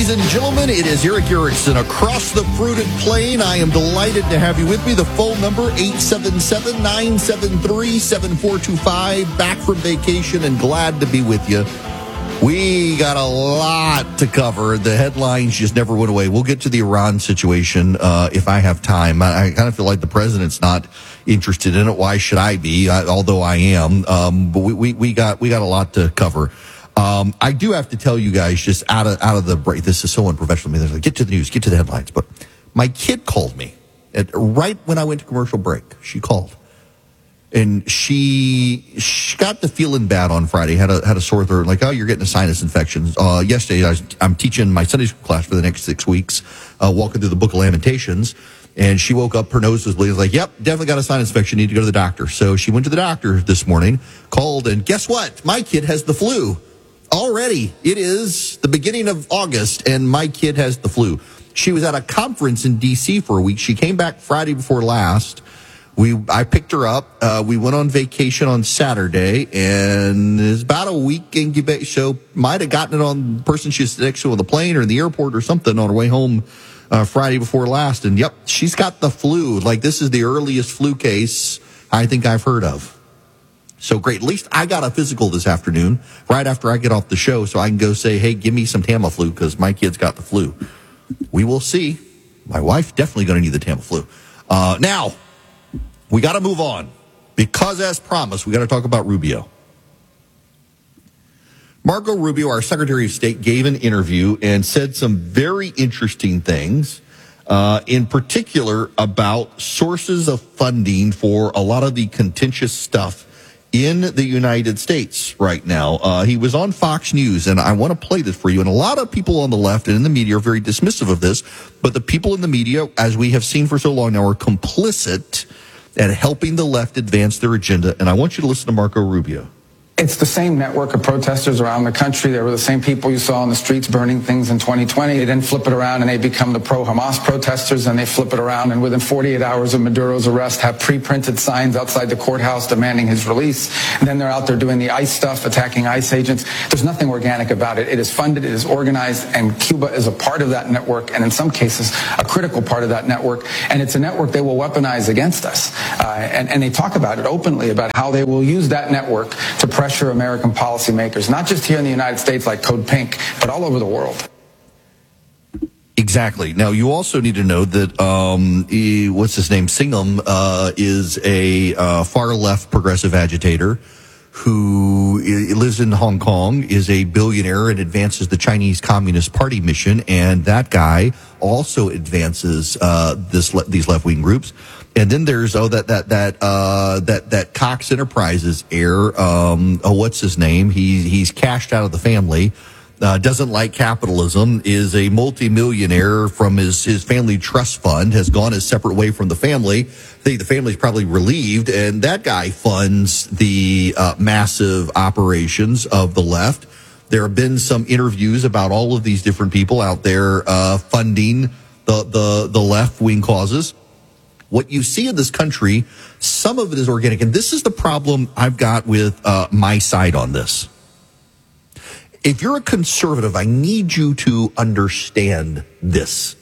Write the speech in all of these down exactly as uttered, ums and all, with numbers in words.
Ladies and gentlemen, it is Erick Erickson across the fruited plain. I am delighted to have you with me. The phone number, eight seven seven, nine seven three, seven four two five. Back from vacation and glad to be with you. We got a lot to cover. The headlines just never went away. We'll get to the Iran situation uh, if I have time. I, I kind of feel like the president's not interested in it. Why should I be? I, although I am. Um, but we, we, we got we got a lot to cover. Um, I do have to tell you guys, just out of out of the break, this is so unprofessional of me. Like, get to the news, get to the headlines. But my kid called me at, right when I went to commercial break. She called, and she she got to feeling bad on Friday. Had a had a sore throat. Like, oh, you're getting a sinus infection. Uh, yesterday, I was, I'm teaching my Sunday school class for the next six weeks, uh, walking through the Book of Lamentations. And she woke up, her nose was bleeding. Like, yep, definitely got a sinus infection. Need to go to the doctor. So she went to the doctor this morning, called, and guess what? My kid has the flu. Already, it is the beginning of August, and my kid has the flu. She was at a conference in D C for a week. She came back Friday before last. We, I picked her up. Uh, we went on vacation on Saturday, and it's about a week incubation. So might have gotten it on the person she was next to on the plane or in the airport or something on her way home uh, Friday before last. And yep, she's got the flu. Like, this is the earliest flu case I think I've heard of. So great. At least I got a physical this afternoon, right after I get off the show, so I can go say, hey, give me some Tamiflu because my kid's got the flu. We will see. My wife definitely going to need the Tamiflu. Uh, now, we got to move on because, as promised, we got to talk about Rubio. Marco Rubio, our Secretary of State, gave an interview and said some very interesting things, uh, in particular about sources of funding for a lot of the contentious stuff in the United States right now. Uh, he was on Fox News, and I want to play this for you. And a lot of people on the left and in the media are very dismissive of this, but the people in the media, as we have seen for so long now, are complicit at helping the left advance their agenda. And I want you to listen to Marco Rubio. It's the same network of protesters around the country. They were the same people you saw on the streets burning things in twenty twenty. They then flip it around and they become the pro-Hamas protesters, and they flip it around and within forty-eight hours of Maduro's arrest have pre-printed signs outside the courthouse demanding his release. And then they're out there doing the ICE stuff, attacking ICE agents. There's nothing organic about it. It is funded, it is organized, and Cuba is a part of that network, and in some cases a critical part of that network. And it's a network they will weaponize against us. Uh, and, and they talk about it openly, about how they will use that network to pressure American policymakers, not just here in the United States like Code Pink, but all over the world. Exactly. Now, you also need to know that, um, he, what's his name, Singham, uh, is a uh, far-left progressive agitator who lives in Hong Kong, is a billionaire, and advances the Chinese Communist Party mission, and that guy also advances uh, this le- these left-wing groups. And then there's oh that that that uh that that Cox Enterprises heir, um oh what's his name? He he's cashed out of the family, uh, doesn't like capitalism, is a multimillionaire from his his family trust fund, has gone his separate way from the family. I think the family's probably relieved, and that guy funds the uh, massive operations of the left. There have been some interviews about all of these different people out there uh funding the the the left wing causes. What you see in this country, some of it is organic. And this is the problem I've got with uh, my side on this. If you're a conservative, I need you to understand this.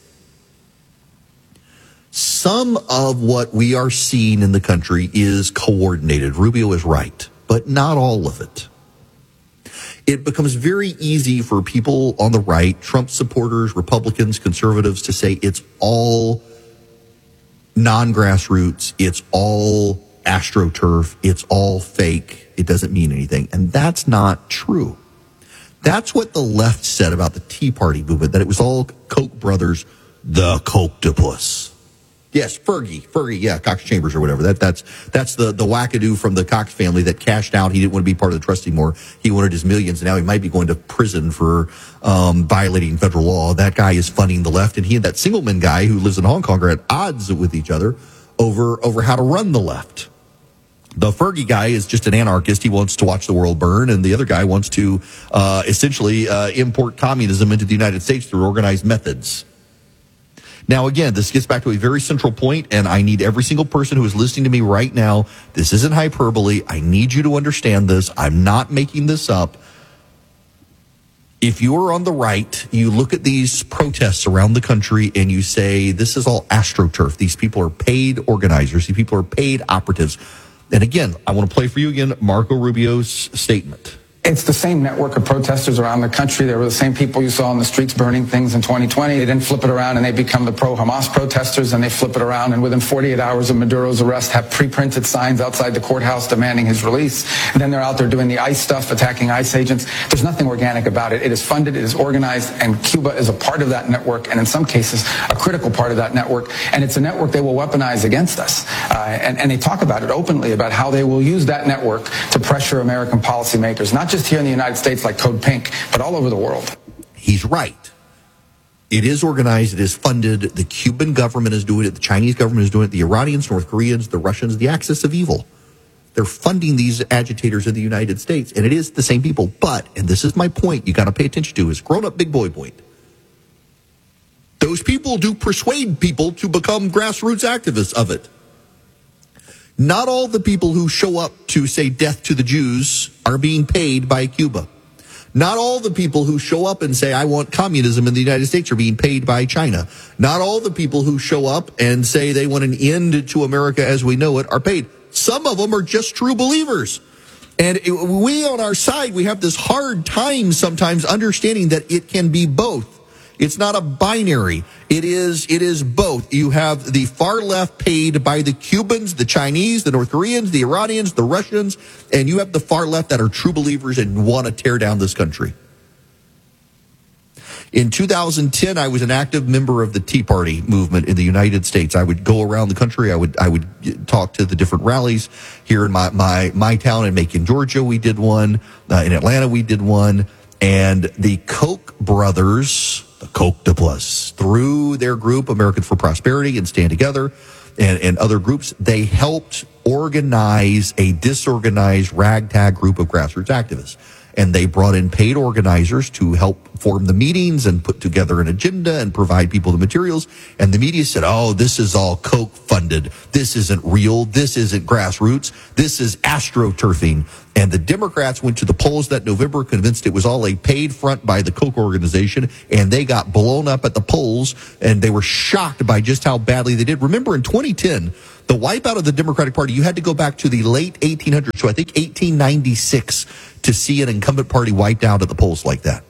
Some of what we are seeing in the country is coordinated. Rubio is right, but not all of it. It becomes very easy for people on the right, Trump supporters, Republicans, conservatives, to say it's all non-grassroots, it's all astroturf, it's all fake, it doesn't mean anything. And that's not true. That's what the left said about the Tea Party movement, that it was all Koch brothers, the Kochtopus. Yes, Fergie, Fergie, yeah, Cox Chambers or whatever. That that's that's the the wackadoo from the Cox family that cashed out. He didn't want to be part of the trust anymore. He wanted his millions, and now he might be going to prison for um, violating federal law. That guy is funding the left, and he and that Singleman guy who lives in Hong Kong are at odds with each other over over how to run the left. The Fergie guy is just an anarchist. He wants to watch the world burn, and the other guy wants to uh, essentially uh, import communism into the United States through organized methods. Now, again, this gets back to a very central point, and I need every single person who is listening to me right now. This isn't hyperbole. I need you to understand this. I'm not making this up. if you're on the right, you look at these protests around the country and you say, this is all AstroTurf. These people are paid organizers. These people are paid operatives. And again, I want to play for you again Marco Rubio's statement. It's the same network of protesters around the country. They were the same people you saw on the streets burning things in twenty twenty. They then flip it around and they become the pro-Hamas protesters, and they flip it around and within forty-eight hours of Maduro's arrest have pre-printed signs outside the courthouse demanding his release. And then they're out there doing the ICE stuff, attacking ICE agents. There's nothing organic about it. It is funded, it is organized, and Cuba is a part of that network, and in some cases, a critical part of that network. And it's a network they will weaponize against us. Uh, and, and they talk about it openly, about how they will use that network to pressure American policymakers, not just here in the United States like Code Pink, but all over the world. He's right. It is organized. It is funded. The Cuban government is doing it. The Chinese government is doing it. The Iranians, North Koreans, the Russians, the axis of evil. They're funding these agitators in the United States, and it is the same people. But, and this is my point you got to pay attention to, is grown-up big boy point. Those people do persuade people to become grassroots activists of it. Not all the people who show up to say death to the Jews are being paid by Cuba. Not all the people who show up and say, I want communism in the United States are being paid by China. Not all the people who show up and say they want an end to America as we know it are paid. Some of them are just true believers. And it, we on our side, we have this hard time sometimes understanding that it can be both. It's not a binary. It is, it is both. You have the far left paid by the Cubans, the Chinese, the North Koreans, the Iranians, the Russians, and you have the far left that are true believers and want to tear down this country. In two thousand ten, I was an active member of the Tea Party movement in the United States. I would go around the country. I would I would talk to the different rallies here in my my, my town in Macon, Georgia. We did one. Uh, in Atlanta, we did one. And the Koch brothers, the Kochtopus, through their group, Americans for Prosperity and Stand Together, and, and other groups, they helped organize a disorganized ragtag group of grassroots activists. And they brought in paid organizers to help form the meetings and put together an agenda and provide people the materials. And the media said, oh, this is all Koch funded. This isn't real. This isn't grassroots. This is astroturfing. And the Democrats went to the polls that November, convinced it was all a paid front by the Koch organization, and they got blown up at the polls, and they were shocked by just how badly they did. Remember, in twenty ten, the wipeout of the Democratic Party, you had to go back to the late eighteen hundreds, so I think eighteen ninety-six, to see an incumbent party wiped out at the polls like that.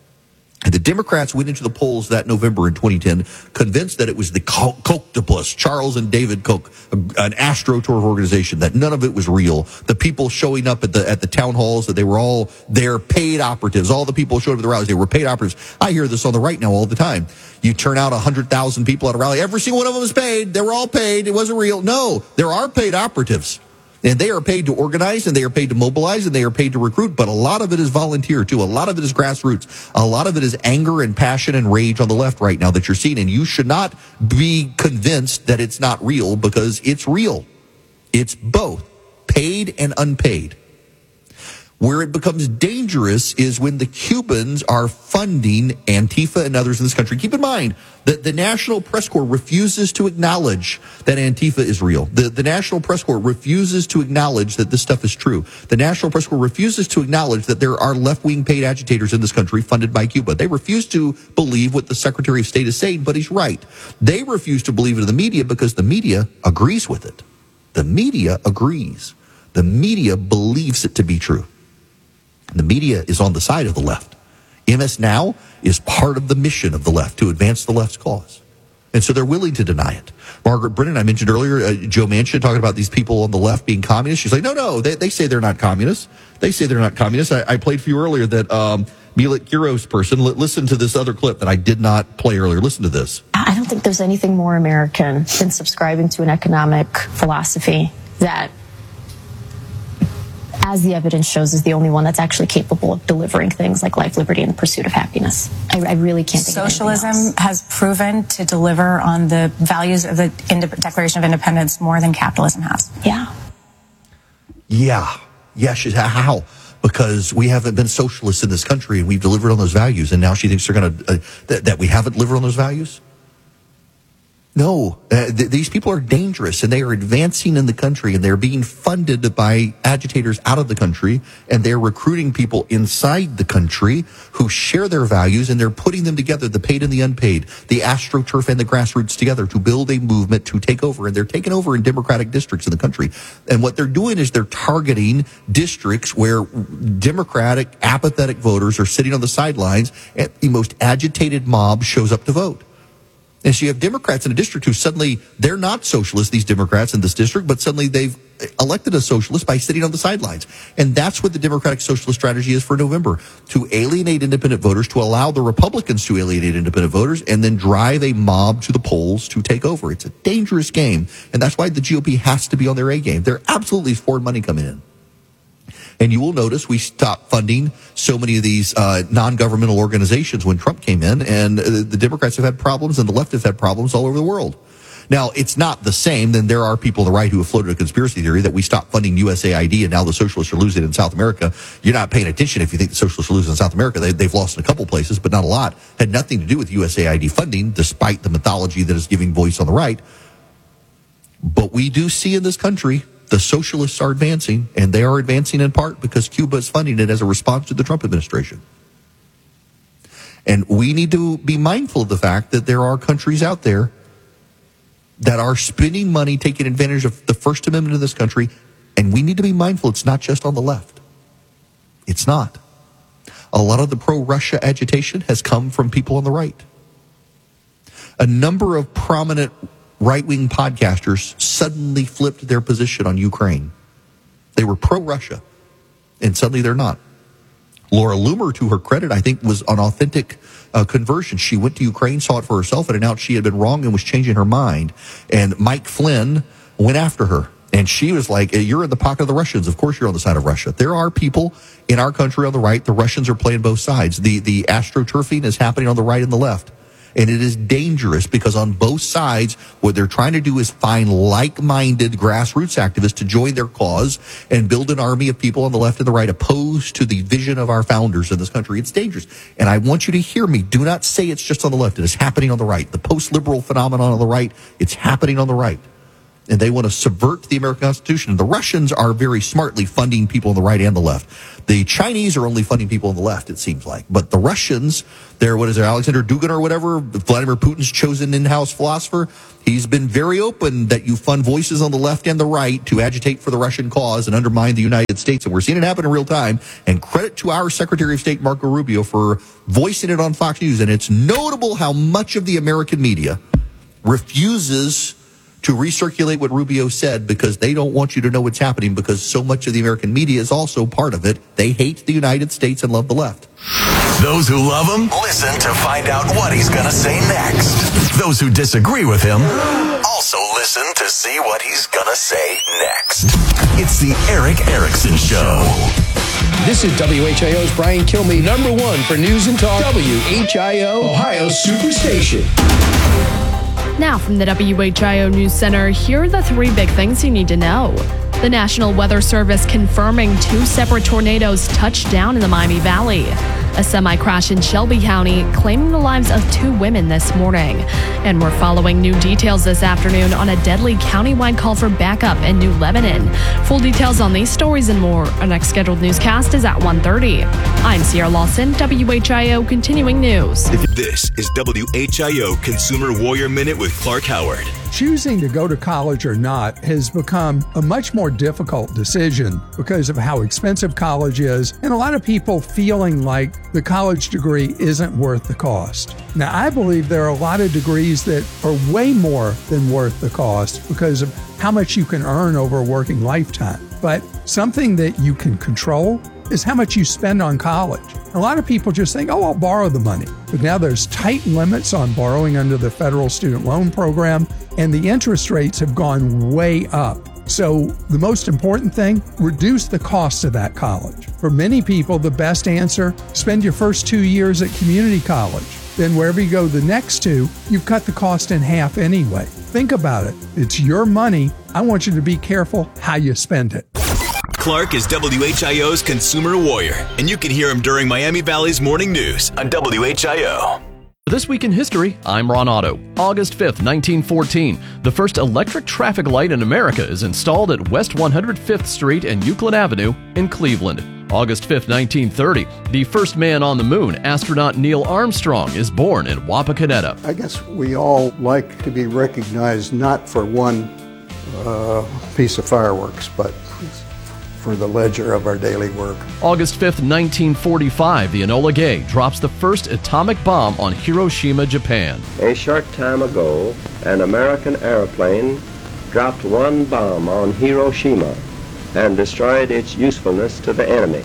And the Democrats went into the polls that November in twenty ten, convinced that it was the Kochtopus, Charles and David Koch, an AstroTurf organization, that none of it was real. The people showing up at the at the town halls, that they were all their paid operatives. All the people showed up at the rallies, they were paid operatives. I hear this on the right now all the time. You turn out one hundred thousand people at a rally, every single one of them is paid. They were all paid. It wasn't real. No, there are paid operatives. And they are paid to organize, and they are paid to mobilize, and they are paid to recruit. But a lot of it is volunteer, too. A lot of it is grassroots. A lot of it is anger and passion and rage on the left right now that you're seeing. And you should not be convinced that it's not real, because it's real. It's both paid and unpaid. Where it becomes dangerous is when the Cubans are funding Antifa and others in this country. Keep in mind that the National Press Corps refuses to acknowledge that Antifa is real. The, the National Press Corps refuses to acknowledge that this stuff is true. The National Press Corps refuses to acknowledge that there are left-wing paid agitators in this country funded by Cuba. They refuse to believe what the Secretary of State is saying, but he's right. They refuse to believe it in the media because the media agrees with it. The media agrees. The media believes it to be true. The media is on the side of the left. M S Now is part of the mission of the left to advance the left's cause. And so they're willing to deny it. Margaret Brennan, I mentioned earlier, uh, Joe Manchin talking about these people on the left being communists. She's like, no, no, they, they say they're not communists. They say they're not communists. I, I played for you earlier that um, Milet Kiros person, l- listen to this other clip that I did not play earlier. Listen to this. I don't think there's anything more American than subscribing to an economic philosophy that, as the evidence shows, is the only one that's actually capable of delivering things like life, liberty, and the pursuit of happiness. I, I really can't think Socialism of anything else. has proven to deliver on the values of the Inde- Declaration of Independence more than capitalism has. Yeah. Yeah. Yeah, she's, how? Because we haven't been socialists in this country, and we've delivered on those values, and now she thinks they're going to, uh, th- that we haven't delivered on those values? No, uh, th- these people are dangerous, and they are advancing in the country, and they're being funded by agitators out of the country, and they're recruiting people inside the country who share their values, and they're putting them together, the paid and the unpaid, the AstroTurf and the grassroots together to build a movement to take over, and they're taking over in Democratic districts in the country. And what they're doing is they're targeting districts where Democratic, apathetic voters are sitting on the sidelines, and the most agitated mob shows up to vote. And so you have Democrats in a district who suddenly, they're not socialists, these Democrats in this district, but suddenly they've elected a socialist by sitting on the sidelines. And that's what the Democratic Socialist strategy is for November, to alienate independent voters, to allow the Republicans to alienate independent voters, and then drive a mob to the polls to take over. It's a dangerous game, and that's why the G O P has to be on their A game. There absolutely is foreign money coming in. And you will notice we stopped funding so many of these uh, non-governmental organizations when Trump came in, and uh, the Democrats have had problems and the left have had problems all over the world. Now, it's not the same. Then there are people on the right who have floated a conspiracy theory that we stopped funding U S A I D and now the socialists are losing in South America. You're not paying attention if you think the socialists are losing in South America. They, they've lost in a couple places, but not a lot. Had nothing to do with U S A I D funding, despite the mythology that is giving voice on the right. But we do see in this country the socialists are advancing, and they are advancing in part because Cuba is funding it as a response to the Trump administration. And we need to be mindful of the fact that there are countries out there that are spending money, taking advantage of the First Amendment of this country, and we need to be mindful it's not just on the left. It's not. A lot of the pro-Russia agitation has come from people on the right. A number of prominent right-wing podcasters suddenly flipped their position on Ukraine. They were pro-Russia, and suddenly they're not. Laura Loomer, to her credit, I think was an authentic uh, conversion. She went to Ukraine, saw it for herself, and announced she had been wrong and was changing her mind. And Mike Flynn went after her. And she was like, you're in the pocket of the Russians. Of course you're on the side of Russia. There are people in our country on the right. The Russians are playing both sides. The, the AstroTurfing is happening on the right and the left. And it is dangerous because on both sides, what they're trying to do is find like-minded grassroots activists to join their cause and build an army of people on the left and the right opposed to the vision of our founders in this country. It's dangerous. And I want you to hear me. Do not say it's just on the left. It is happening on the right. The post-liberal phenomenon on the right, it's happening on the right. And they want to subvert the American Constitution. And the Russians are very smartly funding people on the right and the left. The Chinese are only funding people on the left, it seems like. But the Russians, they're, what is it, Alexander Dugin or whatever, Vladimir Putin's chosen in-house philosopher, he's been very open that you fund voices on the left and the right to agitate for the Russian cause and undermine the United States. And we're seeing it happen in real time. And credit to our Secretary of State, Marco Rubio, for voicing it on Fox News. And it's notable how much of the American media refuses to recirculate what Rubio said because they don't want you to know what's happening because so much of the American media is also part of it. They hate the United States and love the left. Those who love him, listen to find out what he's going to say next. Those who disagree with him, also listen to see what he's going to say next. It's the Erick Erickson Show. This is W H I O's Brian Kilmeade, number one for news and talk. W H I O, Ohio Superstation. Now from the W H I O News Center, here are the three big things you need to know. The National Weather Service confirming two separate tornadoes touched down in the Miami Valley. A semi-crash in Shelby County claiming the lives of two women this morning. And we're following new details this afternoon on a deadly countywide call for backup in New Lebanon. Full details on these stories and more. Our next scheduled newscast is at one thirty. I'm Sierra Lawson, W H I O Continuing News. This is W H I O Consumer Warrior Minute with Clark Howard. Choosing to go to college or not has become a much more difficult decision because of how expensive college is and a lot of people feeling like the college degree isn't worth the cost. Now, I believe there are a lot of degrees that are way more than worth the cost because of how much you can earn over a working lifetime. But something that you can control is how much you spend on college. A lot of people just think, oh, I'll borrow the money. But now there's tight limits on borrowing under the federal student loan program, and the interest rates have gone way up. So the most important thing, reduce the cost of that college. For many people, the best answer, spend your first two years at community college. Then wherever you go the next two, you've cut the cost in half anyway. Think about it. It's your money. I want you to be careful how you spend it. Clark is W H I O's Consumer Warrior, and you can hear him during Miami Valley's Morning News on W H I O. This Week in History, I'm Ron Otto. August fifth, nineteen fourteen, the first electric traffic light in America is installed at West one hundred fifth Street and Euclid Avenue in Cleveland. August fifth, nineteen thirty, the first man on the moon, astronaut Neil Armstrong, is born in Wapakoneta. I guess we all like to be recognized not for one uh, piece of fireworks, but for the ledger of our daily work. August fifth, nineteen forty-five, the Enola Gay drops the first atomic bomb on Hiroshima, Japan. A short time ago, an American airplane dropped one bomb on Hiroshima and destroyed its usefulness to the enemy.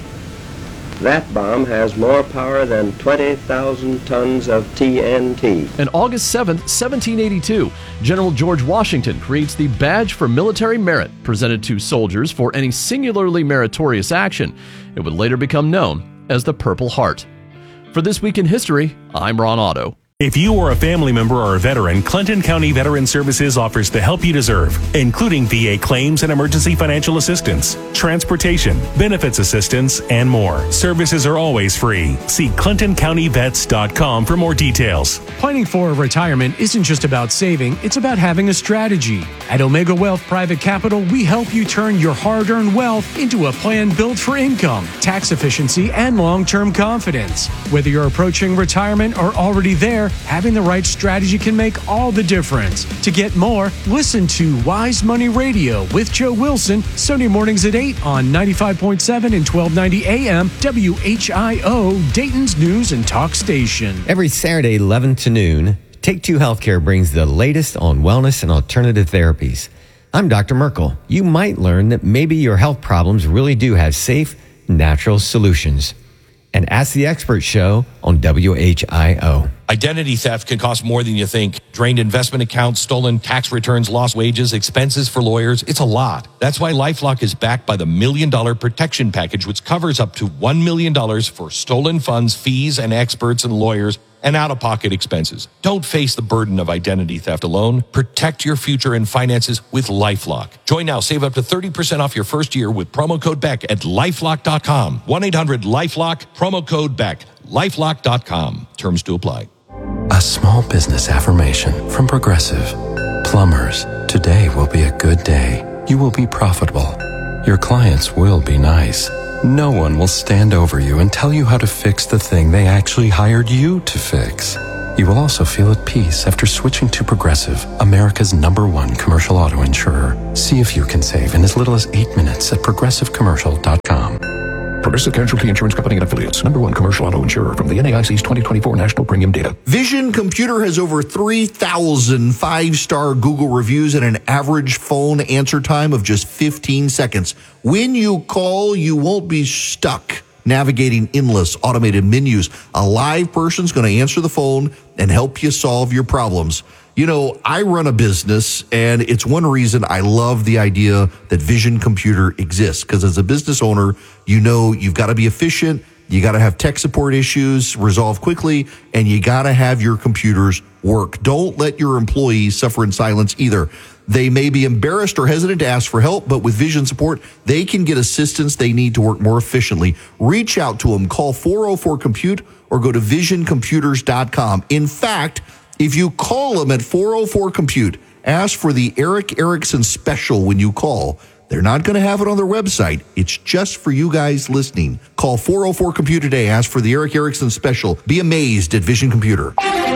That bomb has more power than twenty thousand tons of T N T. And August seventh, seventeen eighty-two, General George Washington creates the Badge for Military Merit, presented to soldiers for any singularly meritorious action. It would later become known as the Purple Heart. For This Week in History, I'm Ron Otto. If you or a family member or a veteran, Clinton County Veteran Services offers the help you deserve, including V A claims and emergency financial assistance, transportation, benefits assistance, and more. Services are always free. See Clinton County Vets dot com for more details. Planning for retirement isn't just about saving, it's about having a strategy. At Omega Wealth Private Capital, we help you turn your hard-earned wealth into a plan built for income, tax efficiency, and long-term confidence. Whether you're approaching retirement or already there, having the right strategy can make all the difference. To get more, listen to Wise Money Radio with Joe Wilson, Sunday mornings at eight on ninety-five point seven and twelve ninety A M W H I O, Dayton's news and talk station. Every Saturday, eleven to noon, Take Two Healthcare brings the latest on wellness and alternative therapies. I'm Doctor Merkel. You might learn that maybe your health problems really do have safe, natural solutions. And Ask the Expert show on W H I O. Identity theft can cost more than you think. Drained investment accounts, stolen tax returns, lost wages, expenses for lawyers. It's a lot. That's why LifeLock is backed by the Million Dollar Protection Package, which covers up to one million dollars for stolen funds, fees, and experts and lawyers, and out-of-pocket expenses. Don't face the burden of identity theft alone. Protect your future and finances with LifeLock. Join now. Save up to thirty percent off your first year with promo code Beck at lifelock dot com. one eight hundred LifeLock, promo code Beck. lifelock dot com. Terms to apply. A small business affirmation from Progressive. Plumbers, today will be a good day. You will be profitable. Your clients will be nice. No one will stand over you and tell you how to fix the thing they actually hired you to fix. You will also feel at peace after switching to Progressive, America's number one commercial auto insurer. See if you can save in as little as eight minutes at progressive commercial dot com. Progressive Casualty Insurance Company and Affiliates. Number one commercial auto insurer from the N A I C's twenty twenty-four National Premium Data. Vision Computer has over three thousand five-star Google reviews and an average phone answer time of just fifteen seconds. When you call, you won't be stuck navigating endless automated menus. A live person's going to answer the phone and help you solve your problems. You know, I run a business, and it's one reason I love the idea that Vision Computer exists, because as a business owner, you know you've got to be efficient, you got to have tech support issues resolved quickly, and you got to have your computers work. Don't let your employees suffer in silence either. They may be embarrassed or hesitant to ask for help, but with Vision support, they can get assistance they need to work more efficiently. Reach out to them. Call four oh four compute or go to vision computers dot com. In fact, if you call them at four oh four compute, ask for the Eric Erickson special when you call. They're not going to have it on their website. It's just for you guys listening. Call four oh four compute today. Ask for the Eric Erickson special. Be amazed at Vision Computer.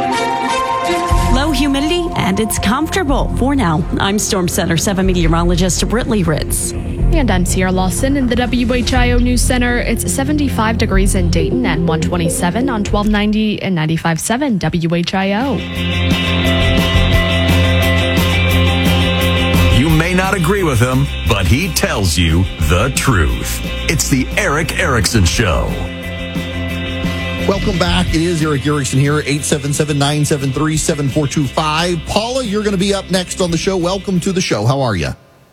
Low humidity, and it's comfortable. For now, I'm Storm Center seven meteorologist Britley Ritz. And I'm Sierra Lawson in the W H I O News Center. It's seventy-five degrees in Dayton and one twenty-seven on twelve ninety and ninety-five point seven W H I O. You may not agree with him, but he tells you the truth. It's the Eric Erickson Show. Welcome back. It is Eric Erickson here, eight seven seven, nine seven three, seven four two five. Paula, you're going to be up next on the show. Welcome to the show. How are you?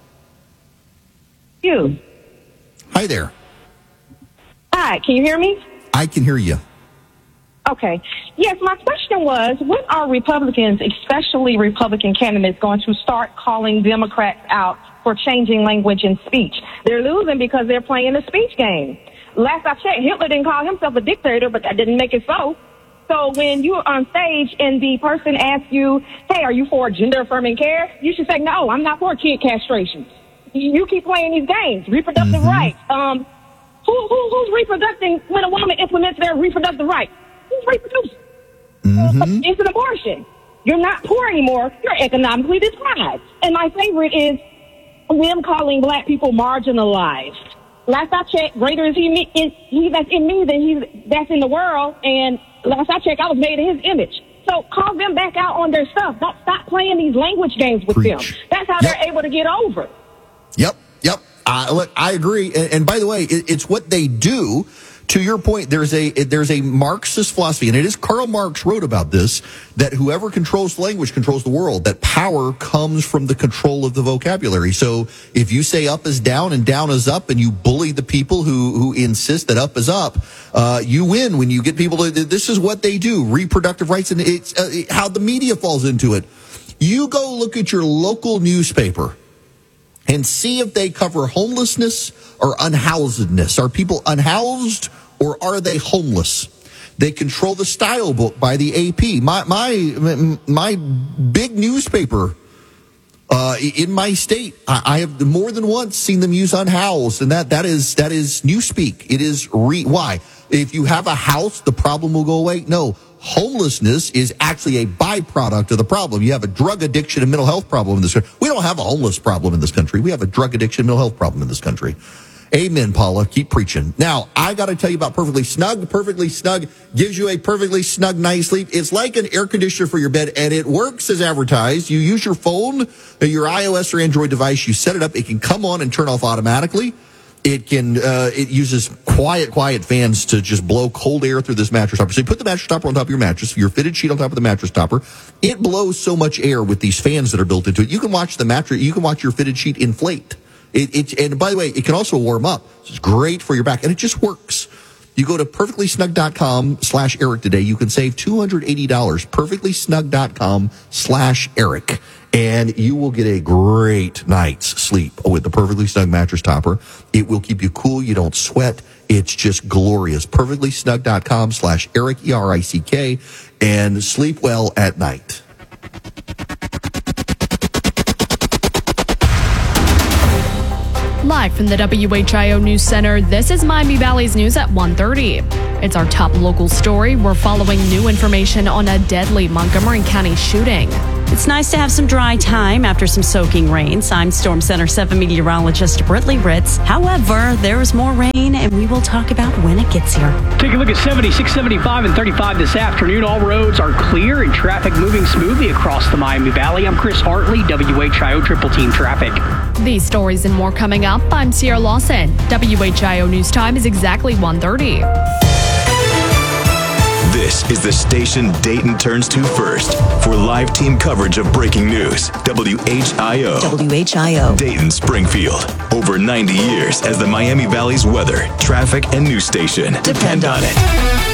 You. Hi there. Hi, can you hear me? I can hear you. Okay. Yes, my question was, when are Republicans, especially Republican candidates, going to start calling Democrats out for changing language and speech? They're losing because they're playing the speech game. Last I checked, Hitler didn't call himself a dictator, but that didn't make it so. So when you're on stage and the person asks you, hey, are you for gender affirming care? You should say, no, I'm not for kid castration. You keep playing these games, reproductive mm-hmm. rights. Um, who, who, who's reproducing when a woman implements their reproductive rights? Who's reproducing? Mm-hmm. It's an abortion. You're not poor anymore. You're economically deprived. And my favorite is them calling black people marginalized. Last I checked, greater is he, me, is he that's in me than he that's in the world. And last I checked, I was made in his image. So call them back out on their stuff. Don't stop playing these language games with Preach. them. That's how yep. they're able to get over. Yep, yep. Uh, look, I agree. And, and by the way, it, it's what they do. To your point, there's a there's a Marxist philosophy, and it is Karl Marx wrote about this, that whoever controls language controls the world, that power comes from the control of the vocabulary. So if you say up is down and down is up, and you bully the people who, who insist that up is up, uh, you win when you get people to, this is what they do, reproductive rights, and it's uh, how the media falls into it. You go look at your local newspaper and see if they cover homelessness or unhousedness. Are people unhoused or are they homeless? They control the style book by the A P. My my my big newspaper uh, in my state, I, I have more than once seen them use unhoused, and that that is that is newspeak. It is re why. If you have a house, the problem will go away. No. Homelessness is actually a byproduct of the problem. You have a drug addiction and mental health problem in this country. We don't have a homeless problem in this country. We have a drug addiction and mental health problem in this country. Amen, Paula. Keep preaching. Now, I got to tell you about Perfectly Snug. Perfectly Snug gives you a perfectly snug night's sleep. It's like an air conditioner for your bed, and it works as advertised. You use your phone, your iOS or Android device. You set it up. It can come on and turn off automatically. It can, uh, it uses quiet, quiet fans to just blow cold air through this mattress topper. So you put the mattress topper on top of your mattress, your fitted sheet on top of the mattress topper. It blows so much air with these fans that are built into it. You can watch the mattress, you can watch your fitted sheet inflate. It, it, and by the way, it can also warm up. So it's great for your back, and it just works. You go to perfectly snug dot com slash Eric today. You can save two hundred eighty dollars. perfectly snug dot com slash Eric. And you will get a great night's sleep with the Perfectly Snug mattress topper. It will keep you cool. You don't sweat. It's just glorious. perfectly snug dot com slash Eric, E R I C K, and sleep well at night. Live from the W H I O News Center, this is Miami Valley's News at one thirty. It's our top local story. We're following new information on a deadly Montgomery County shooting. It's nice to have some dry time after some soaking rains. I'm Storm Center seven meteorologist Britley Ritz. However, there is more rain, and we will talk about when it gets here. Take a look at seventy-six, seventy-five, and thirty-five this afternoon. All roads are clear and traffic moving smoothly across the Miami Valley. I'm Chris Hartley, W H I O Triple Team Traffic. These stories and more coming up. I'm Sierra Lawson. W H I O News Time is exactly one thirty. This is the station Dayton turns to first for live team coverage of breaking news. W H I O. W H I O. Dayton, Springfield. Over ninety years as the Miami Valley's weather, traffic, and news station. Depend on it.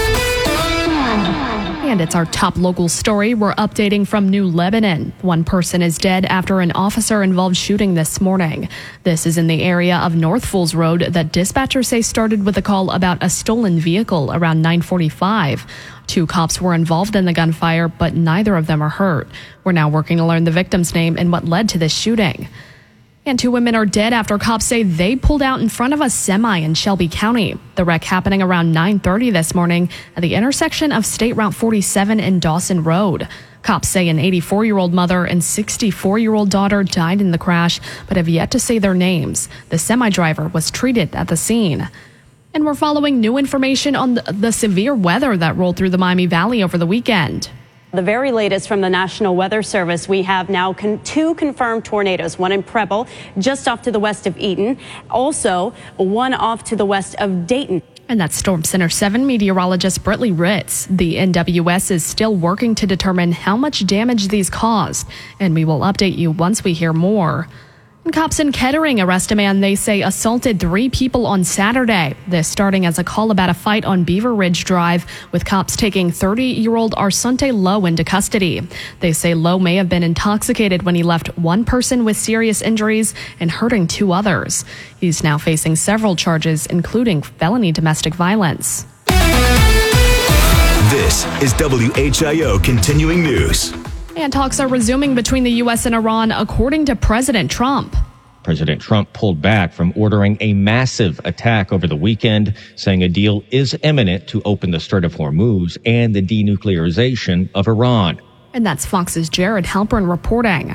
And it's our top local story. We're updating from New Lebanon. One person is dead after an officer-involved shooting this morning. This is in the area of North Fools Road that dispatchers say started with a call about a stolen vehicle around nine forty-five. Two cops were involved in the gunfire, but neither of them are hurt. We're now working to learn the victim's name and what led to this shooting. And two women are dead after cops say they pulled out in front of a semi in Shelby County. The wreck happening around nine thirty this morning at the intersection of State Route forty-seven and Dawson Road. Cops say an eighty-four-year-old mother and sixty-four-year-old daughter died in the crash, but have yet to say their names. The semi-driver was treated at the scene. And we're following new information on the, the severe weather that rolled through the Miami Valley over the weekend. The very latest from the National Weather Service, we have now con- two confirmed tornadoes, one in Preble, just off to the west of Eaton, also one off to the west of Dayton. And that's Storm Center seven meteorologist Britley Ritz. The N W S is still working to determine how much damage these caused, and we will update you once we hear more. Cops in Kettering arrest a man they say assaulted three people on Saturday. This starting as a call about a fight on Beaver Ridge Drive, with cops taking thirty-year-old Arsante Lowe into custody. They say Lowe may have been intoxicated when he left one person with serious injuries and hurting two others. He's now facing several charges, including felony domestic violence. This is W H I O Continuing News. And talks are resuming between the U S and Iran, according to President Trump. President Trump pulled back from ordering a massive attack over the weekend, saying a deal is imminent to open the Strait of Hormuz and the denuclearization of Iran. And that's Fox's Jared Halpern reporting.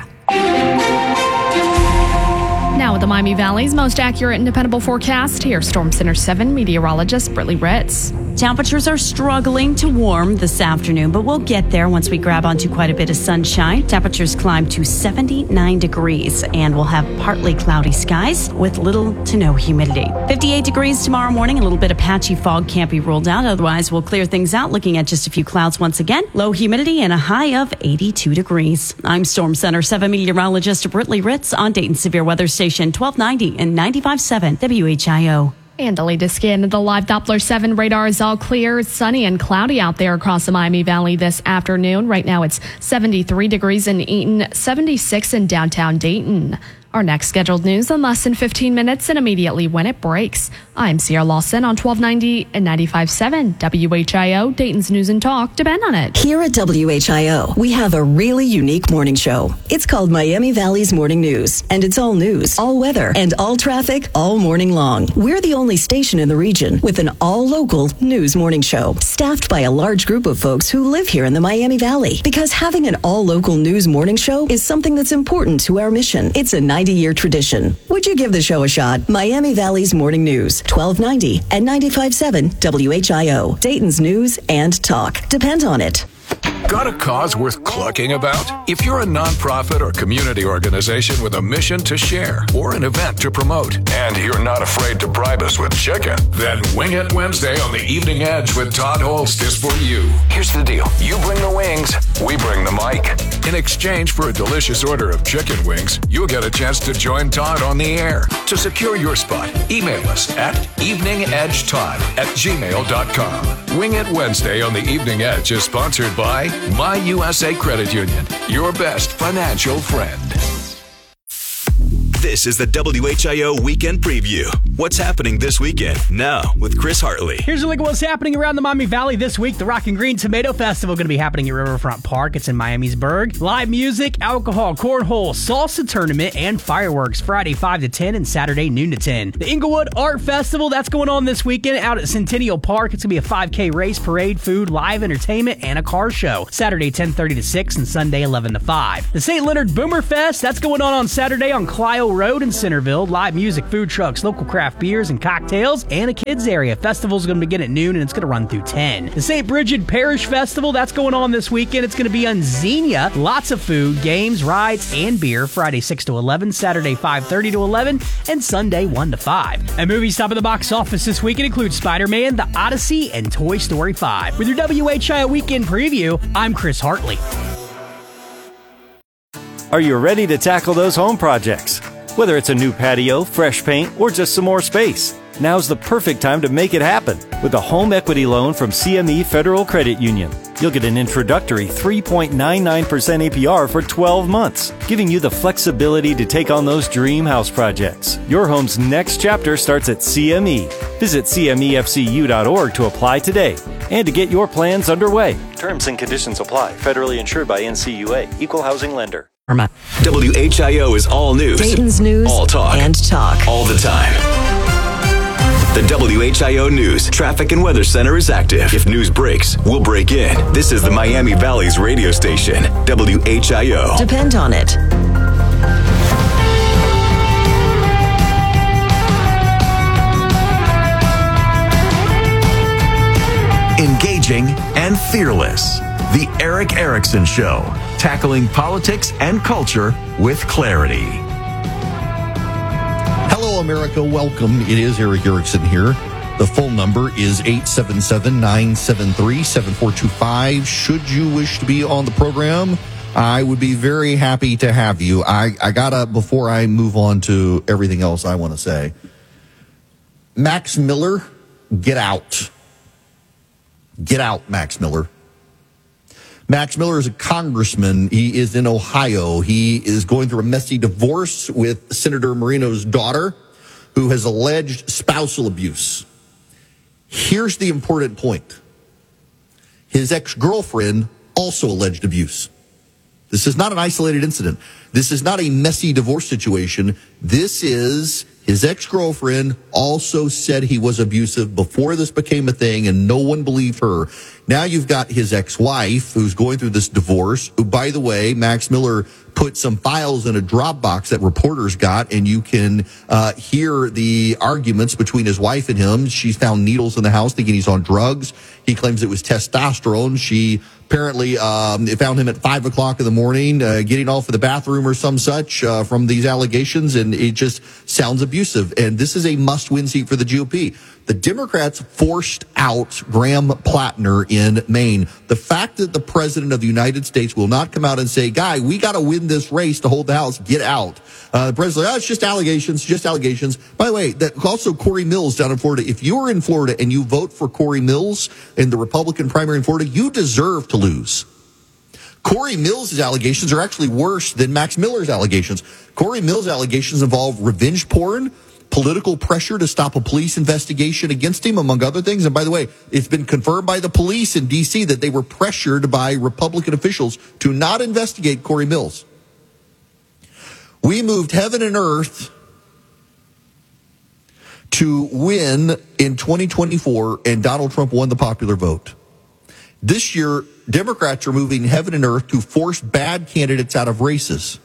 Now with the Miami Valley's most accurate and dependable forecast, here's Storm Center seven meteorologist Brittany Ritz. Temperatures are struggling to warm this afternoon, but we'll get there once we grab onto quite a bit of sunshine. Temperatures climb to seventy-nine degrees, and we'll have partly cloudy skies with little to no humidity. fifty-eight degrees tomorrow morning. A little bit of patchy fog can't be ruled out. Otherwise, we'll clear things out, looking at just a few clouds once again. Low humidity and a high of eighty-two degrees. I'm Storm Center seven meteorologist Brittany Ritz on Dayton Severe Weather Station twelve ninety and ninety-five point seven W H I O. And the latest scan of the live Doppler seven radar is all clear. It's sunny and cloudy out there across the Miami Valley this afternoon. Right now it's seventy-three degrees in Eaton, seventy-six in downtown Dayton. Our next scheduled news in less than fifteen minutes and immediately when it breaks. I'm Sierra Lawson on twelve ninety and ninety-five point seven W H I O, Dayton's News and Talk. Depend on it. Here at W H I O, we have a really unique morning show. It's called Miami Valley's Morning News, and it's all news, all weather, and all traffic all morning long. We're the only station in the region with an all-local news morning show, staffed by a large group of folks who live here in the Miami Valley. Because having an all-local news morning show is something that's important to our mission. It's a ninety-year tradition. Would you give the show a shot? Miami Valley's Morning News, twelve ninety and ninety-five point seven W H I O, Dayton's News and Talk. Depend on it. Got a cause worth clucking about? If you're a nonprofit or community organization with a mission to share or an event to promote, and you're not afraid to bribe us with chicken, then Wing It Wednesday on the Evening Edge with Todd Holst is for you. Here's the deal. You bring the wings, we bring the mic. In exchange for a delicious order of chicken wings, you'll get a chance to join Todd on the air. To secure your spot, email us at eveningedgetodd at gmail dot com. Wing It Wednesday on the Evening Edge is sponsored by My U S A Credit Union, your best financial friend. This is the W H I O Weekend Preview. What's happening this weekend? Now with Chris Hartley. Here's a look at what's happening around the Miami Valley this week. The Rock and Green Tomato Festival going to be happening at Riverfront Park. It's in Miamisburg. Live music, alcohol, cornhole, salsa tournament, and fireworks Friday five to ten and Saturday noon to ten. The Inglewood Art Festival, that's going on this weekend out at Centennial Park. It's going to be a five K race, parade, food, live entertainment, and a car show. Saturday ten thirty to six and Sunday eleven to five. The Saint Leonard Boomer Fest, that's going on on Saturday on Clio Road in Centerville. Live music, food trucks, local craft beers and cocktails, and a kids area. Festival's going to begin at noon and it's going to run through ten. The Saint Bridget Parish Festival, that's going on this weekend. It's going to be on Xenia. Lots of food, games, rides, and beer. Friday six to eleven, Saturday five thirty to eleven, and Sunday one to five. And movies top of the box office this weekend include Spider-Man, The Odyssey, and Toy Story five. With your W H I O Weekend Preview, I'm Chris Hartley. Are you ready to tackle those home projects? Whether it's a new patio, fresh paint, or just some more space, now's the perfect time to make it happen with a home equity loan from C M E Federal Credit Union. You'll get an introductory three point nine nine percent A P R for twelve months, giving you the flexibility to take on those dream house projects. Your home's next chapter starts at C M E. Visit C M E F C U dot org to apply today and to get your plans underway. Terms and conditions apply. Federally insured by N C U A. Equal housing lender. W H I O is all news. Dayton's News all talk. and Talk. All the time. The W H I O News Traffic and Weather Center is active. If news breaks, we'll break in. This is the Miami Valley's radio station, W H I O. Depend on it. Engaging and fearless. The Eric Erickson Show, tackling politics and culture with clarity. Hello, America. Welcome. It is Eric Erickson here. The phone number is eight seven seven, nine seven three, seven four two five. Should you wish to be on the program, I would be very happy to have you. I, I gotta, before I move on to everything else I want to say, Max Miller, get out. Get out, Max Miller. Max Miller is a congressman. He is in Ohio. He is going through a messy divorce with Senator Marino's daughter, who has alleged spousal abuse. Here's the important point. his ex-girlfriend also alleged abuse. This is not an isolated incident. This is not a messy divorce situation. This is his ex-girlfriend also said he was abusive before this became a thing, and no one believed her. Now you've got his ex-wife who's going through this divorce, who, by the way, Max Miller put some files in a Dropbox that reporters got, and you can uh, hear the arguments between his wife and him. She's found needles in the house thinking he's on drugs. He claims it was testosterone. She apparently um, found him at five o'clock in the morning, uh, getting off of the bathroom or some such uh, from these allegations, and it just sounds abusive. And this is a must-win seat for the G O P. The Democrats forced out Graham Plattner in Maine. The fact that the president of the United States will not come out and say, guy, we got to win this race to hold the House, get out. Uh, the president's like, oh, it's just allegations, just allegations. By the way, that also Corey Mills down in Florida. If you're in Florida and you vote for Corey Mills in the Republican primary in Florida, you deserve to lose. Corey Mills' allegations are actually worse than Max Miller's allegations. Corey Mills' allegations involve revenge porn, political pressure to stop a police investigation against him, among other things. And by the way, it's been confirmed by the police in D C that they were pressured by Republican officials to not investigate Corey Mills. We moved heaven and earth to win in twenty twenty-four, and Donald Trump won the popular vote. This year, Democrats are moving heaven and earth to force bad candidates out of races.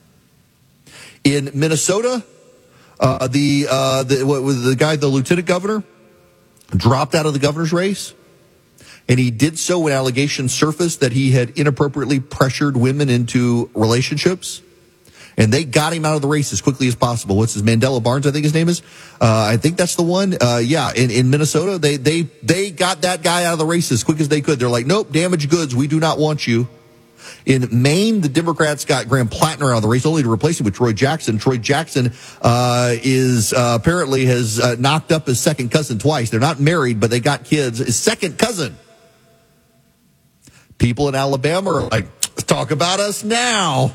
In Minnesota, Uh, the, uh, the, what was the guy, the lieutenant governor, dropped out of the governor's race. And he did so when allegations surfaced that he had inappropriately pressured women into relationships. And they got him out of the race as quickly as possible. What's his, Mandela Barnes, I think his name is. Uh, I think that's the one. Uh, yeah, in, in Minnesota, they, they, they got that guy out of the race as quick as they could. They're like, nope, damaged goods. We do not want you. In Maine, the Democrats got Graham Plattner out of the race only to replace him with Troy Jackson. Troy Jackson uh, is uh, apparently has uh, knocked up his second cousin twice. They're not married, but they got kids. His second cousin. People in Alabama are like, talk about us now.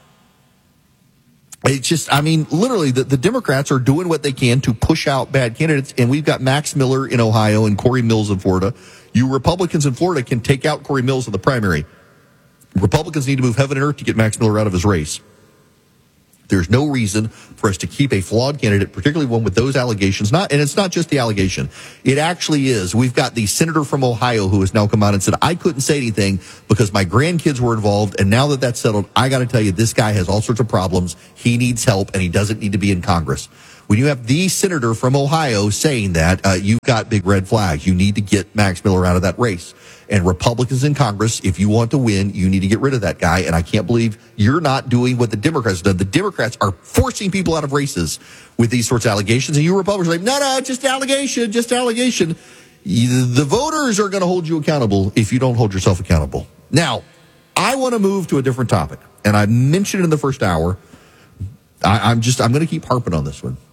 It's just, I mean, literally, the, the Democrats are doing what they can to push out bad candidates, and we've got Max Miller in Ohio and Corey Mills in Florida. You Republicans in Florida can take out Corey Mills in the primary. Republicans need to move heaven and earth to get Max Miller out of his race. There's no reason for us to keep a flawed candidate, particularly one with those allegations. Not, and it's not just the allegation. It actually is. We've got the senator from Ohio who has now come out and said, I couldn't say anything because my grandkids were involved. And now that that's settled, I got to tell you, this guy has all sorts of problems. He needs help, and he doesn't need to be in Congress. When you have the senator from Ohio saying that, uh, you've got big red flags. You need to get Max Miller out of that race. And Republicans in Congress, if you want to win, you need to get rid of that guy. And I can't believe you're not doing what the Democrats have done. The Democrats are forcing people out of races with these sorts of allegations. And you Republicans are like, no, no, just allegation, just allegation. The voters are going to hold you accountable if you don't hold yourself accountable. Now, I want to move to a different topic. And I mentioned it in the first hour. I, I'm just, I'm going to keep harping on this one.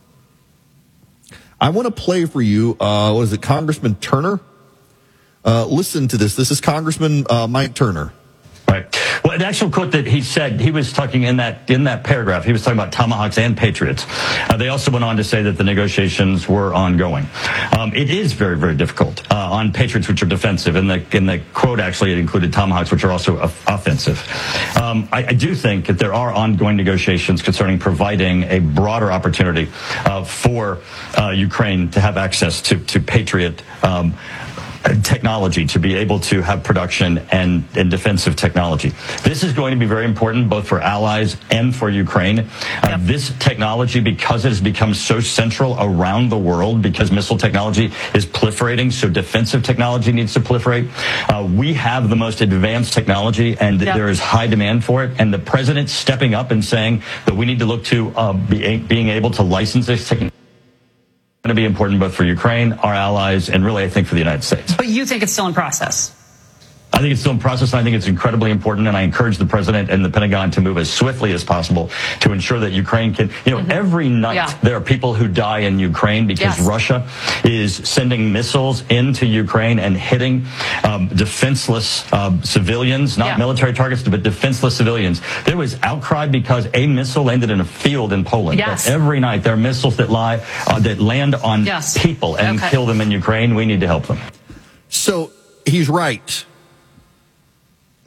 I want to play for you, uh, what is it, Congressman Turner? Uh, listen to this. This is Congressman uh, Mike Turner. Right. Well, the actual quote that he said, he was talking in that in that paragraph, he was talking about Tomahawks and Patriots. Uh, they also went on to say that the negotiations were ongoing. Um, it is very, very difficult uh, on Patriots, which are defensive. In the in the quote, actually, it included Tomahawks, which are also of- offensive. Um, I, I do think that there are ongoing negotiations concerning providing a broader opportunity uh, for uh, Ukraine to have access to, to Patriot um technology, to be able to have production and, and defensive technology. This is going to be very important both for allies and for Ukraine. Uh, yep. This technology, because it has become so central around the world, because missile technology is proliferating, so defensive technology needs to proliferate. Uh, we have the most advanced technology, and yep. there is high demand for it. And the president stepping up and saying that we need to look to uh, be, being able to license this technology going to be important both for Ukraine, our allies, and really, I think, for the United States. But you think it's still in process? I think it's still in process. I think it's incredibly important, and I encourage the president and the Pentagon to move as swiftly as possible to ensure that Ukraine can, you know, mm-hmm. every night yeah. there are people who die in Ukraine because yes. Russia is sending missiles into Ukraine and hitting um, defenseless uh, civilians, not yeah. military targets, but defenseless civilians. There was outcry because a missile landed in a field in Poland. Yes. But every night there are missiles that lie, uh, that land on yes. people and okay. kill them in Ukraine. We need to help them. So he's right.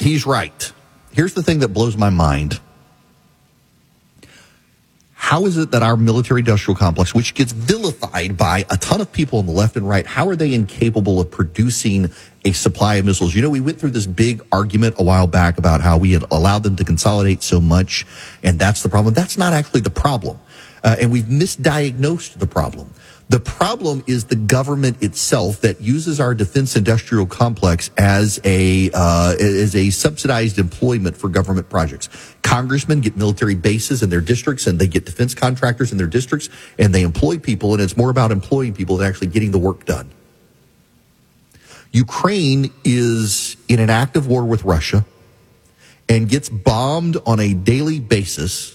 he's right. Here's the thing that blows my mind. How is it that our military-industrial complex, which gets vilified by a ton of people on the left and right, how are they incapable of producing a supply of missiles? You know, we went through this big argument a while back about how we had allowed them to consolidate so much, and that's the problem. That's not actually the problem, uh, and we've misdiagnosed the problem. The problem is the government itself that uses our defense industrial complex as a uh, as a subsidized employment for government projects. Congressmen get military bases in their districts, and they get defense contractors in their districts, and they employ people, and it's more about employing people than actually getting the work done. Ukraine is in an active war with Russia and gets bombed on a daily basis.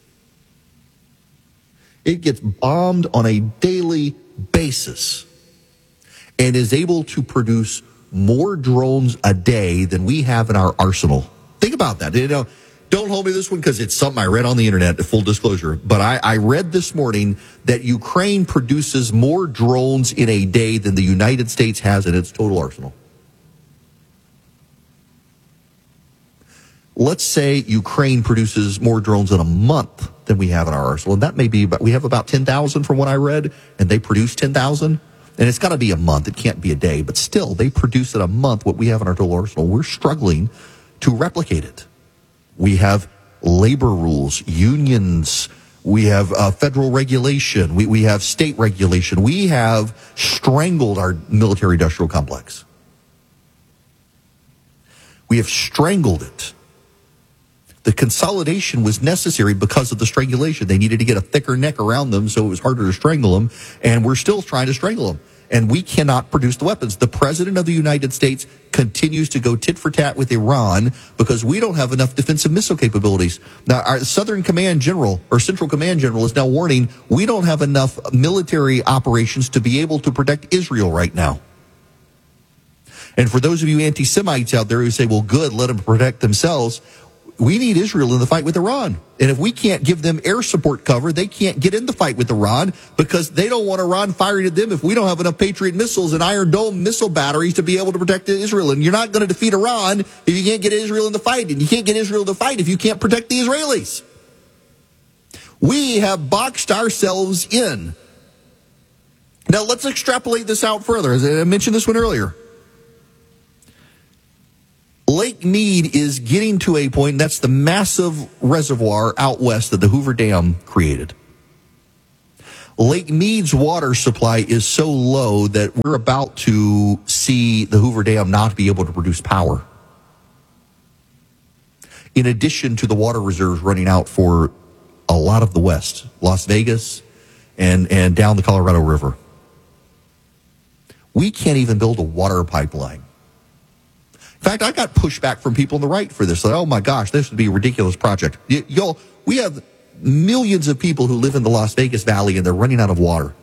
It gets bombed on a daily basis and is able to produce more drones a day than we have in our arsenal. Think about that. You know, don't hold me to this one because it's something I read on the internet, full disclosure. But I, I read this morning that Ukraine produces more drones in a day than the United States has in its total arsenal. Let's say Ukraine produces more drones in a month than we have in our arsenal. And that may be, but we have about ten thousand from what I read, and they produce ten thousand. And it's got to be a month. It can't be a day. But still, they produce in a month what we have in our total arsenal. We're struggling to replicate it. We have labor rules, unions. We have uh, federal regulation. We, we have state regulation. We have strangled our military-industrial complex. We have strangled it. The consolidation was necessary because of the strangulation. They needed to get a thicker neck around them, so it was harder to strangle them, and we're still trying to strangle them. And we cannot produce the weapons. The President of the United States continues to go tit for tat with Iran because we don't have enough defensive missile capabilities. Now, our Southern Command General, or Central Command General, is now warning we don't have enough military operations to be able to protect Israel right now. And for those of you anti-Semites out there who say, well, good, let them protect themselves, we need Israel in the fight with Iran. And if we can't give them air support cover, they can't get in the fight with Iran because they don't want Iran firing at them if we don't have enough Patriot missiles and Iron Dome missile batteries to be able to protect Israel. And you're not going to defeat Iran if you can't get Israel in the fight. And you can't get Israel to fight if you can't protect the Israelis. We have boxed ourselves in. Now, let's extrapolate this out further. As I mentioned this one earlier. Lake Mead is getting to a point, and that's the massive reservoir out west that the Hoover Dam created. Lake Mead's water supply is so low that we're about to see the Hoover Dam not be able to produce power. In addition to the water reserves running out for a lot of the west, Las Vegas and, and down the Colorado River. We can't even build a water pipeline. In fact, I got pushback from people on the right for this. Like, oh, my gosh, this would be a ridiculous project. Y- y'all, we have millions of people who live in the Las Vegas Valley, and they're running out of water.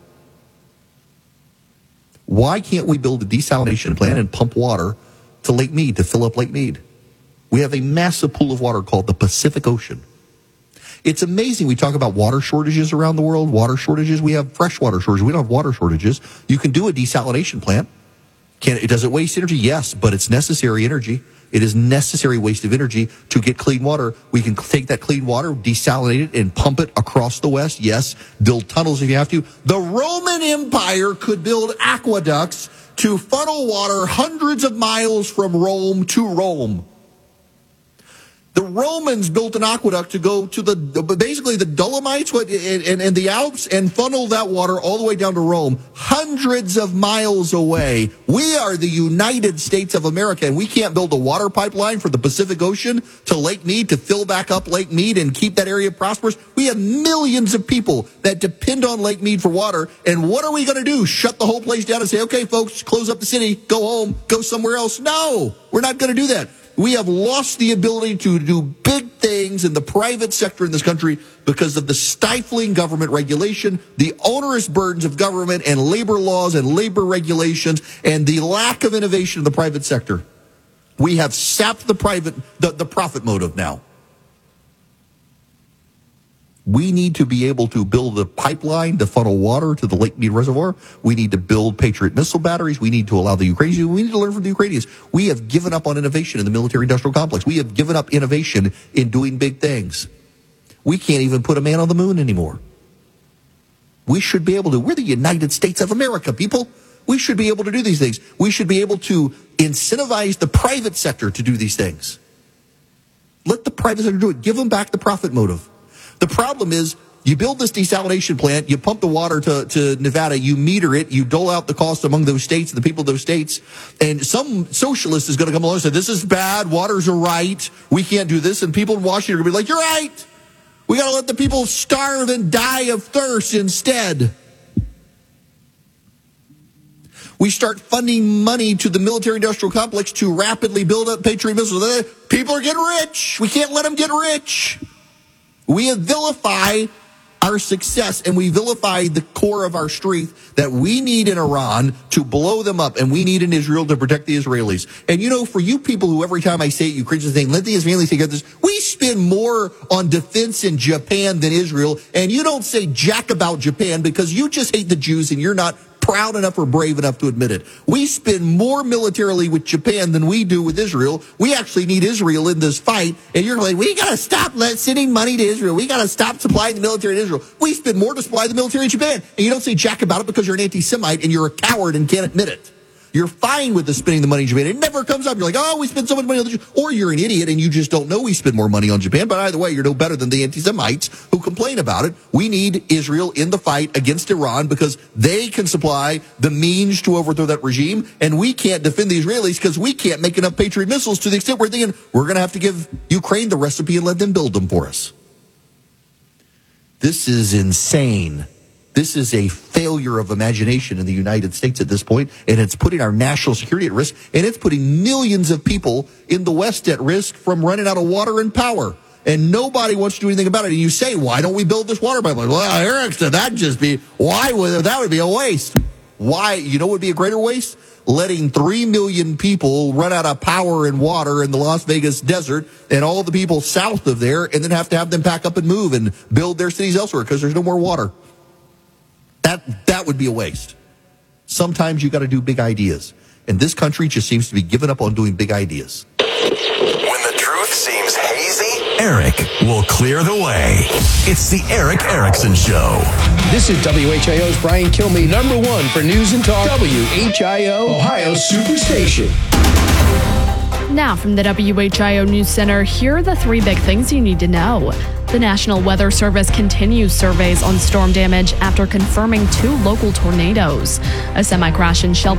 Why can't we build a desalination plant and pump water to Lake Mead, to fill up Lake Mead? We have a massive pool of water called the Pacific Ocean. It's amazing. We talk about water shortages around the world, water shortages. We have freshwater shortages. We don't have water shortages. You can do a desalination plant. Can it, does it waste energy? Yes, but it's necessary energy. It is necessary waste of energy to get clean water. We can take that clean water, desalinate it, and pump it across the west. Yes, build tunnels if you have to. The Roman Empire could build aqueducts to funnel water hundreds of miles from Rome to Rome. The Romans built an aqueduct to go to the, basically the Dolomites and, and, and the Alps and funnel that water all the way down to Rome, hundreds of miles away. We are the United States of America, and we can't build a water pipeline for the Pacific Ocean to Lake Mead to fill back up Lake Mead and keep that area prosperous. We have millions of people that depend on Lake Mead for water, and what are we going to do? Shut the whole place down and say, okay, folks, close up the city, go home, go somewhere else? No, we're not going to do that. We have lost the ability to do big things in the private sector in this country because of the stifling government regulation, the onerous burdens of government and labor laws and labor regulations, and the lack of innovation in the private sector. We have sapped the private, the, the profit motive now. We need to be able to build a pipeline to funnel water to the Lake Mead Reservoir. We need to build Patriot missile batteries. We need to allow the Ukrainians. We need to learn from the Ukrainians. We have given up on innovation in the military-industrial complex. We have given up innovation in doing big things. We can't even put a man on the moon anymore. We should be able to. We're the United States of America, people. We should be able to do these things. We should be able to incentivize the private sector to do these things. Let the private sector do it. Give them back the profit motive. The problem is, you build this desalination plant, you pump the water to, to Nevada, you meter it, you dole out the cost among those states, the people of those states, and some socialist is going to come along and say, this is bad, waters are right, we can't do this, and people in Washington are going to be like, you're right! We got to let the people starve and die of thirst instead. We start funding money to the military-industrial complex to rapidly build up Patriot missiles. People are getting rich. We can't let them get rich. We vilify our success, and we vilify the core of our strength that we need in Iran to blow them up, and we need in Israel to protect the Israelis. And you know, for you people who every time I say it, you cringe and think, let the Israelis take this, we spend more on defense in Japan than Israel, and you don't say jack about Japan because you just hate the Jews and you're not proud enough or brave enough to admit it. We spend more militarily with Japan than we do with Israel. We actually need Israel in this fight. And you're like, we got to stop sending money to Israel. We got to stop supplying the military to Israel. We spend more to supply the military in Japan. And you don't say jack about it because you're an anti-Semite and you're a coward and can't admit it. You're fine with the spending the money in Japan. It never comes up. You're like, oh, we spend so much money on the Jews. Or you're an idiot and you just don't know we spend more money on Japan. But either way, you're no better than the anti-Semites who complain about it. We need Israel in the fight against Iran because they can supply the means to overthrow that regime. And we can't defend the Israelis because we can't make enough Patriot missiles to the extent we're thinking we're going to have to give Ukraine the recipe and let them build them for us. This is insane. This is a failure of imagination in the United States at this point, and it's putting our national security at risk, and it's putting millions of people in the West at risk from running out of water and power. And nobody wants to do anything about it. And you say, why don't we build this water pipeline? Well, Eric said that'd just be, why would that would be a waste? Why? You know what would be a greater waste? Letting three million people run out of power and water in the Las Vegas desert and all the people south of there, and then have to have them pack up and move and build their cities elsewhere because there's no more water. That that would be a waste. Sometimes you got to do big ideas. And this country just seems to be giving up on doing big ideas. When the truth seems hazy, Eric will clear the way. It's the Eric Erickson Show. This is W H I O's Brian Kilmeade, number one for news and talk. W H I O, Ohio's Superstation. Now from the W H I O News Center, here are the three big things you need to know. The National Weather Service continues surveys on storm damage after confirming two local tornadoes. A semi-crash in Shelby